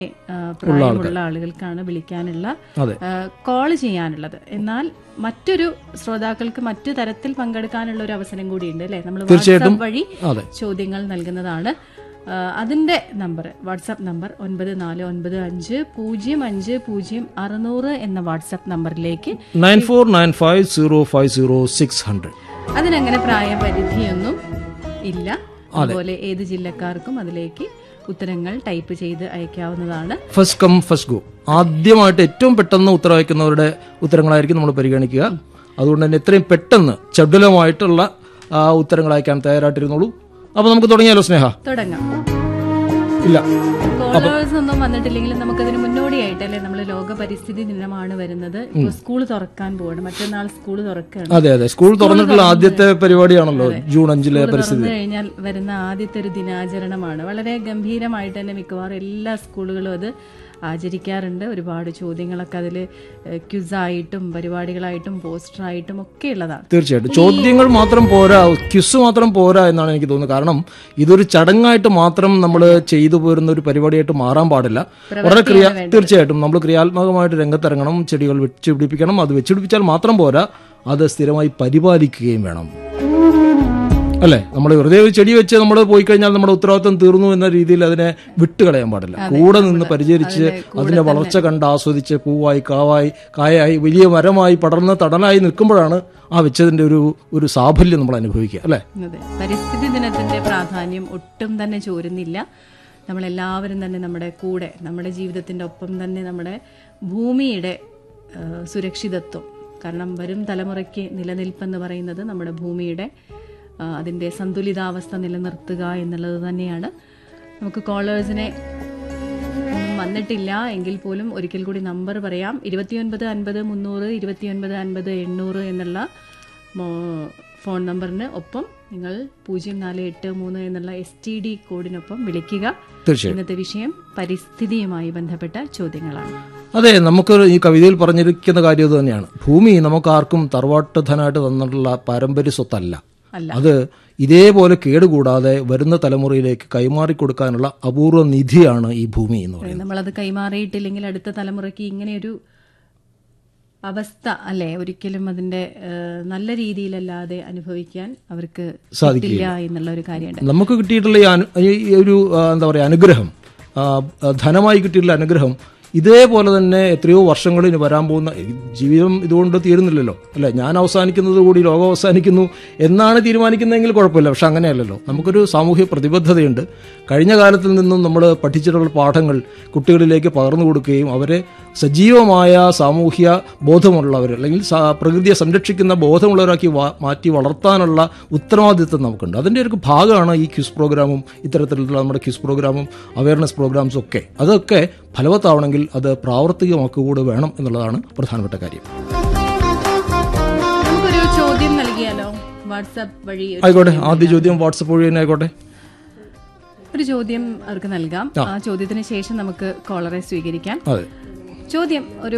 പ്രായമുള്ള ആളുകൾക്കാണ് വിളിക്കാനുള്ള കോൾ ചെയ്യാനുള്ളത്. എന്നാൽ മറ്റൊരു ശ്രോതാക്കൾക്ക് മറ്റു തരത്തിൽ പങ്കെടുക്കാനുള്ള ഒരു അവസരം കൂടിയുണ്ട് അല്ലെ. നമ്മൾ വാട്സാപ്പ് വഴി ചോദ്യങ്ങൾ നൽകുന്നതാണ്. അതിന്റെ നമ്പർ, വാട്സാപ്പ് നമ്പർ 9495050600 എന്ന വാട്സാപ്പ് നമ്പറിലേക്ക് 9495050600. അതിനങ്ങനെ പ്രായപരിധിയൊന്നും ഇല്ല. അതുപോലെ ഏത് ജില്ലക്കാർക്കും അതിലേക്ക് ഉത്തരങ്ങൾ ടൈപ്പ് ചെയ്ത് അയക്കാവുന്നതാണ്. First come first go. ആദ്യമായിട്ട് ഏറ്റവും പെട്ടെന്ന് ഉത്തരം അയക്കുന്നവരുടെ ഉത്തരങ്ങളായിരിക്കും നമ്മൾ പരിഗണിക്കുക. അതുകൊണ്ട് തന്നെ എത്രയും പെട്ടെന്ന് ചടുലമായിട്ടുള്ള ഉത്തരങ്ങൾ അയക്കാൻ തയ്യാറായിട്ടിരുന്നുള്ളൂ. അപ്പൊ നമുക്ക് തുടങ്ങിയാലോ സ്നേഹ? തുടങ്ങാം. ഇല്ല, കോളേഴ്സ് ഒന്നും വന്നിട്ടില്ലെങ്കിലും നമുക്കതിന് മുന്നോടിയായിട്ട് അല്ലെ, നമ്മൾ ലോക പരിസ്ഥിതി ദിനമാണ് വരുന്നത്. ഇപ്പൊ സ്കൂൾ തുറക്കാൻ പോവാണ്, മറ്റന്നാൾ സ്കൂൾ തുറക്കുകയാണ്. അതെ, സ്കൂൾ തുറന്നിട്ടുള്ള ആദ്യത്തെ പരിപാടിയാണല്ലോ ജൂൺ 5 പരിസ്ഥിതി കഴിഞ്ഞാൽ വരുന്ന ആദ്യത്തെ ഒരു ദിനാചരണമാണ്. വളരെ ഗംഭീരമായിട്ട് തന്നെ മിക്കവാറും എല്ലാ സ്കൂളുകളും അത് ആചരിക്കാറുണ്ട്. ഒരുപാട് ചോദ്യങ്ങളൊക്കെ അതിൽ ക്വിസായിട്ടും പരിപാടികളായിട്ടും പോസ്റ്ററായിട്ടും ഒക്കെ ഉള്ളതാണ്. തീർച്ചയായിട്ടും ചോദ്യങ്ങൾ മാത്രം പോരാ, ക്വിസ് മാത്രം പോരാ എന്നാണ് എനിക്ക് തോന്നുന്നത്. കാരണം ഇതൊരു ചടങ്ങായിട്ട് മാത്രം നമ്മൾ ചെയ്തു പോരുന്ന ഒരു പരിപാടിയായിട്ട് മാറാൻ പാടില്ല. വളരെ തീർച്ചയായിട്ടും നമ്മൾ ക്രിയാത്മകമായിട്ട് രംഗത്തിറങ്ങണം. ചെടികൾ വെച്ച് പിടിപ്പിക്കണം. അത് വെച്ചുപിടിപ്പിച്ചാൽ മാത്രം പോരാ, അത് സ്ഥിരമായി പരിപാലിക്കുകയും വേണം അല്ലെ. നമ്മൾ വെറുതെ ഒരു ചെടി വെച്ച് നമ്മൾ പോയി കഴിഞ്ഞാൽ നമ്മുടെ ഉത്തരവാദിത്വം തീർന്നു എന്ന രീതിയിൽ അതിനെ വിട്ടുകളയാൻ പാടില്ല. കൂടെ നിന്ന് പരിചരിച്ച് അതിന്റെ വളർച്ച കണ്ട് ആസ്വദിച്ച് പൂവായി കായായി വലിയ മരമായി പടർന്ന് തടലായി നിൽക്കുമ്പോഴാണ് ആ വെച്ചതിന്റെ ഒരു സാഫല്യം നമ്മൾ അനുഭവിക്കുക അല്ലെ. പരിസ്ഥിതി ദിനത്തിന്റെ പ്രാധാന്യം ഒട്ടും തന്നെ ചോരുന്നില്ല. നമ്മളെല്ലാവരും തന്നെ നമ്മുടെ കൂടെ, നമ്മുടെ ജീവിതത്തിന്റെ ഒപ്പം തന്നെ നമ്മുടെ ഭൂമിയുടെ സുരക്ഷിതത്വം, കാരണം വരും തലമുറയ്ക്ക് നിലനിൽപ്പെന്ന് പറയുന്നത് നമ്മുടെ ഭൂമിയുടെ അതിൻ്റെ സന്തുലിതാവസ്ഥ നിലനിർത്തുക എന്നുള്ളത് തന്നെയാണ്. നമുക്ക് കോളേഴ്സിനെ വന്നിട്ടില്ല എങ്കിൽ പോലും ഒരിക്കൽ കൂടി നമ്പർ പറയാം. 2950 300 2950 800 എന്നുള്ള ഫോൺ നമ്പറിന് ഒപ്പം നിങ്ങൾ 0483 എന്നുള്ള STD കോഡിനൊപ്പം വിളിക്കുക. ഇന്നത്തെ വിഷയം പരിസ്ഥിതിയുമായി ബന്ധപ്പെട്ട ചോദ്യങ്ങളാണ്. അതെ, നമുക്ക് ഈ കവിതയിൽ പറഞ്ഞിരിക്കുന്ന കാര്യം ഇത് തന്നെയാണ്. ഭൂമി നമുക്കാർക്കും തറവാട്ട് ധനമായിട്ട് തന്നിട്ടുള്ള പാരമ്പര്യ സ്വത്തല്ല. അത് ഇതേപോലെ കേടുകൂടാതെ വരുന്ന തലമുറയിലേക്ക് കൈമാറി കൊടുക്കാനുള്ള അപൂർവ നിധിയാണ് ഈ ഭൂമി എന്ന് പറയുന്നത്. നമ്മളത് കൈമാറിയിട്ടില്ലെങ്കിൽ അടുത്ത തലമുറയ്ക്ക് ഇങ്ങനെയൊരു അവസ്ഥ അല്ലെ ഒരിക്കലും അതിന്റെ നല്ല രീതിയിലല്ലാതെ അനുഭവിക്കാൻ അവർക്ക് സാധിക്കില്ല എന്നുള്ള ഒരു കാര്യമുണ്ട്. നമുക്ക് കിട്ടിയിട്ടുള്ള ഈ ഒരു എന്താ പറയാ അനുഗ്രഹം, ധനമായി കിട്ടിയിട്ടുള്ള അനുഗ്രഹം ഇതേപോലെ തന്നെ എത്രയോ വർഷങ്ങളിൽ വരാൻ പോകുന്ന ജീവിതം ഇതുകൊണ്ട് തീരുന്നില്ലല്ലോ അല്ലെ. ഞാൻ അവസാനിക്കുന്നത് കൂടി ലോകം അവസാനിക്കുന്നു എന്നാണ് തീരുമാനിക്കുന്നതെങ്കിൽ കുഴപ്പമില്ല. പക്ഷെ അങ്ങനെയല്ലല്ലോ. നമുക്കൊരു സാമൂഹ്യ പ്രതിബദ്ധതയുണ്ട്. കഴിഞ്ഞ കാലത്തിൽ നിന്നും നമ്മൾ പഠിച്ചിട്ടുള്ള പാഠങ്ങൾ കുട്ടികളിലേക്ക് പകർന്നു കൊടുക്കുകയും അവരെ സജീവമായ സാമൂഹ്യ ബോധമുള്ളവർ അല്ലെങ്കിൽ പ്രകൃതിയെ സംരക്ഷിക്കുന്ന ബോധമുള്ളവരാക്കി മാറ്റി വളർത്താനുള്ള ഉത്തരവാദിത്വം നമുക്കുണ്ട്. അതിൻ്റെ ഒരു ഭാഗമാണ് ഈ ക്വിസ് പ്രോഗ്രാമും ഇത്തരത്തിലുള്ള നമ്മുടെ ക്വിസ് പ്രോഗ്രാമും അവയർനെസ് പ്രോഗ്രാംസും ഒക്കെ. അതൊക്കെ ഫലവത്താവണമെങ്കിൽ അത് പ്രാവർത്തികമാക്കുക വേണം എന്നുള്ളതാണ് പ്രധാനപ്പെട്ട കാര്യം. നമുക്കൊരു ചോദ്യം നൽകിയാലോ വാട്സാപ്പ് വഴി? ആയിക്കോട്ടെ, ആദ്യ ചോദ്യം വാട്സാപ്പ് വഴി തന്നെ ആയിക്കോട്ടെ. ഒരു ചോദ്യം അവർക്ക് നൽകാം. ആ ചോദ്യത്തിന് ശേഷം നമുക്ക് കോളറെ സ്വീകരിക്കാം. ചോദ്യം ഒരു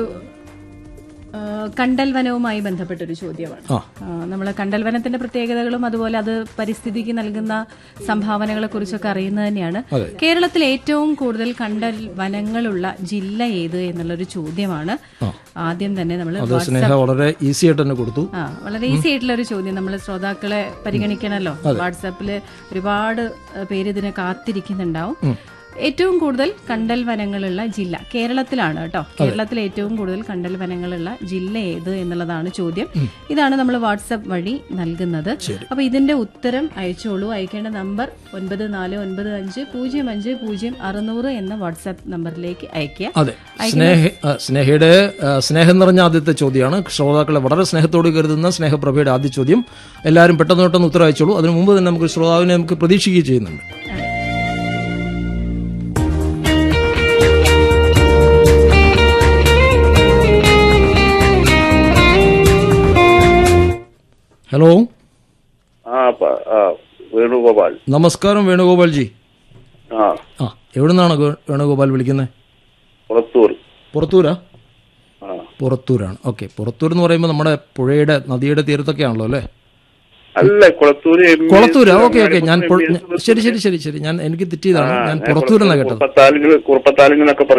കണ്ടൽ വനവുമായി ബന്ധപ്പെട്ടൊരു ചോദ്യമാണ്. നമ്മൾ കണ്ടൽ വനത്തിന്റെ പ്രത്യേകതകളും അതുപോലെ അത് പരിസ്ഥിതിക്ക് നൽകുന്ന സംഭാവനകളെ കുറിച്ചൊക്കെ അറിയുന്നത് തന്നെയാണ്. കേരളത്തിൽ ഏറ്റവും കൂടുതൽ കണ്ടൽ വനങ്ങളുള്ള ജില്ല ഏത് എന്നുള്ളൊരു ചോദ്യമാണ്. ആദ്യം തന്നെ നമ്മൾ വളരെ ഈസി ആയിട്ട് തന്നെ കൊടുത്തു. വളരെ ഈസി ആയിട്ടുള്ള ഒരു ചോദ്യം. നമ്മൾ ശ്രോതാക്കളെ പരിഗണിക്കണമല്ലോ. വാട്സാപ്പില് ഒരുപാട് പേര് ഇതിനെ കാത്തിരിക്കുന്നുണ്ടാവും. ഏറ്റവും കൂടുതൽ കണ്ടൽ വനങ്ങളുള്ള ജില്ല കേരളത്തിലാണ് കേട്ടോ. കേരളത്തിൽ ഏറ്റവും കൂടുതൽ കണ്ടൽ വനങ്ങളുള്ള ജില്ല ഏത് എന്നുള്ളതാണ് ചോദ്യം. ഇതാണ് നമ്മൾ വാട്സാപ്പ് വഴി നൽകുന്നത്. അപ്പൊ ഇതിന്റെ ഉത്തരം അയച്ചോളൂ. അയക്കേണ്ട നമ്പർ 9495050600 എന്ന വാട്സാപ്പ് നമ്പറിലേക്ക് അയക്കുക. സ്നേഹയുടെ സ്നേഹം നിറഞ്ഞ ആദ്യത്തെ ചോദ്യമാണ്. ശ്രോതാക്കളെ വളരെ സ്നേഹത്തോട് കരുതുന്ന സ്നേഹപ്രഭയുടെ ആദ്യ ചോദ്യം. എല്ലാവരും പെട്ടെന്ന് ഉത്തരം അയച്ചോളൂ. അതിനു മുമ്പ് തന്നെ നമുക്ക് ശ്രോതാവിനെ നമുക്ക് പ്രതീക്ഷിക്കുകയും ചെയ്യുന്നുണ്ട്. ഹലോ, വേണുഗോപാൽ. നമസ്കാരം വേണുഗോപാൽ ജി. എവിടെ നിന്നാണ് വേണുഗോപാൽ വിളിക്കുന്നത്? പുറത്തൂരാ? പുറത്തൂരാണ്. ഓക്കെ, പുറത്തൂർ എന്ന് പറയുമ്പോൾ നമ്മുടെ പുഴയുടെ നദിയുടെ തീരത്തൊക്കെയാണല്ലോ അല്ലേ? അല്ല, കൊളത്തൂരാ. ഓക്കെ, ഞാൻ ശരി ഞാൻ എനിക്ക് തെറ്റിയതാണ്. ഞാൻ പുറത്തൂരെന്നാണ് കേട്ടത്.